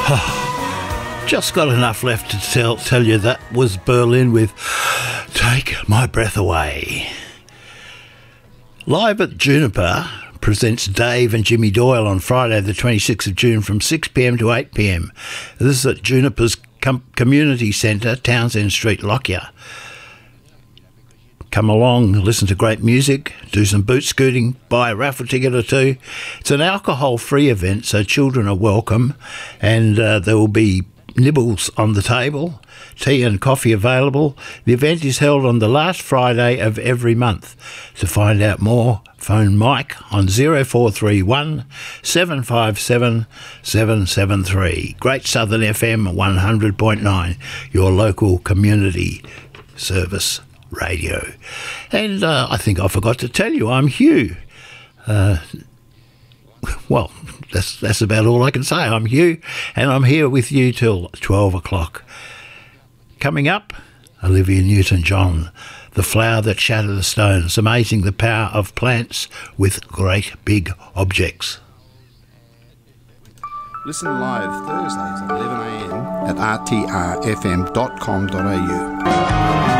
Just got enough left to tell you that was Berlin with Take My Breath Away. Live at Juniper presents Dave and Jimmy Doyle on Friday the 26th of June from 6pm to 8pm. This is at Juniper's Community Centre, Townsend Street, Lockyer. Come along, listen to great music, do some boot scooting, buy a raffle ticket or two. It's an alcohol-free event, so children are welcome, and there will be nibbles on the table, tea and coffee available. The event is held on the last Friday of every month. To find out more, phone Mike on 0431 757 773. Great Southern FM 100.9, your local community service radio. And I think I forgot to tell you, I'm Hugh. Well, that's about all I can say. I'm Hugh, and I'm here with you till 12 o'clock. Coming up, Olivia Newton-John, The Flower That Shattered the Stones, amazing the power of plants with great big objects. Listen live Thursdays at 11am at rtrfm.com.au.